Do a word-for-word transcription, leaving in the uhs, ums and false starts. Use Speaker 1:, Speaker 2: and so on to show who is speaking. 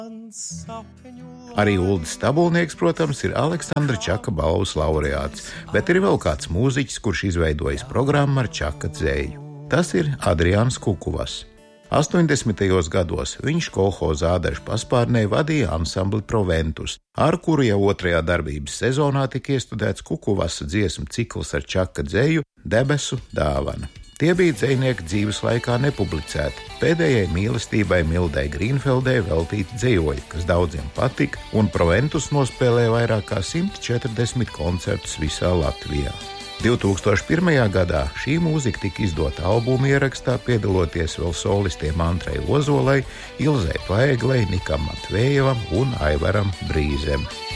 Speaker 1: Arī Uldis Stabulnieks, protams, ir Aleksandra Čaka balvas laureāts, bet ir vēl kāds mūziķis, kurš izveidojis programmu ar Čaka dzeju. Tas ir Adriāns Kukuvas. astoņdesmitajos gados viņš kolhozā Ādažu paspārnē vadīja ansambli Proventus, ar kuru jau otrajā darbības sezonā tika iestudēts Kukuvasa dziesmu cikls ar Čaka dzeju Debesu dāvana. Tie bija dzejnieki dzīves laikā nepublicēti, pēdējai mīlestībai Mildai Grīnfeldei veltīti dzejoļi, kas daudziem patika, un Proventus nospēlēja vairāk kā simt četrdesmit koncertus visā Latvijā. divtūkstoš pirmajā gadā šī mūzika tika izdota albuma ierakstā, piedaloties vēl solistiem Antrei Ozolai, Ilzei Paeglei, Nikam Matvējevam un Aivaram Brīzem.